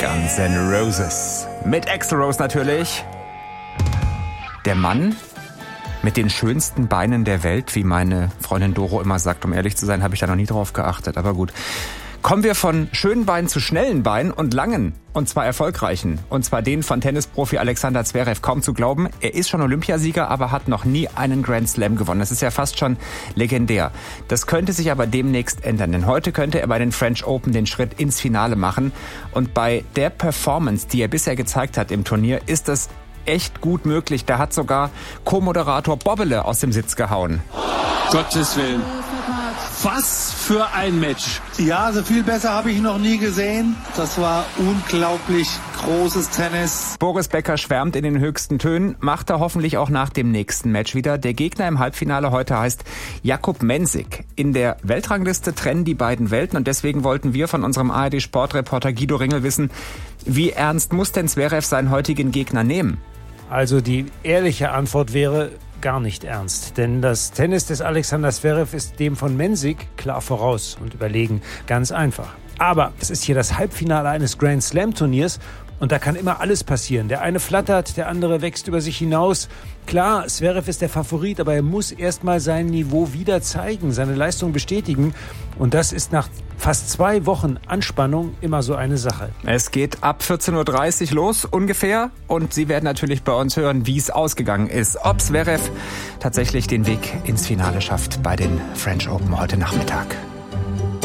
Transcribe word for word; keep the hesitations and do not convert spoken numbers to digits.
Guns N' Roses. Mit Axl Rose natürlich. Der Mann mit den schönsten Beinen der Welt, wie meine Freundin Doro immer sagt. Um ehrlich zu sein, habe ich da noch nie drauf geachtet, aber gut. Kommen wir von schönen Beinen zu schnellen Beinen und langen, und zwar erfolgreichen. Und zwar den von Tennisprofi Alexander Zverev. Kaum zu glauben, er ist schon Olympiasieger, aber hat noch nie einen Grand Slam gewonnen. Das ist ja fast schon legendär. Das könnte sich aber demnächst ändern, denn heute könnte er bei den French Open den Schritt ins Finale machen. Und bei der Performance, die er bisher gezeigt hat im Turnier, ist das echt gut möglich. Da hat sogar Co-Moderator Bobbele aus dem Sitz gehauen. Gottes Willen. Was für ein Match. Ja, so viel besser habe ich noch nie gesehen. Das war unglaublich großes Tennis. Boris Becker schwärmt in den höchsten Tönen, macht er hoffentlich auch nach dem nächsten Match wieder. Der Gegner im Halbfinale heute heißt Jakub Mensik. In der Weltrangliste trennen die beiden Welten und deswegen wollten wir von unserem A R D-Sportreporter Guido Ringel wissen, wie ernst muss denn Zverev seinen heutigen Gegner nehmen? Also die ehrliche Antwort wäre gar nicht ernst. Denn das Tennis des Alexander Zverev ist dem von Mensik klar voraus und überlegen. Ganz einfach. Aber es ist hier das Halbfinale eines Grand Slam Turniers und da kann immer alles passieren. Der eine flattert, der andere wächst über sich hinaus. Klar, Zverev ist der Favorit, aber er muss erstmal sein Niveau wieder zeigen, seine Leistung bestätigen. Und das ist nach fast zwei Wochen Anspannung immer so eine Sache. Es geht ab vierzehn Uhr dreißig los ungefähr und Sie werden natürlich bei uns hören, wie es ausgegangen ist. Ob Zverev tatsächlich den Weg ins Finale schafft bei den French Open heute Nachmittag.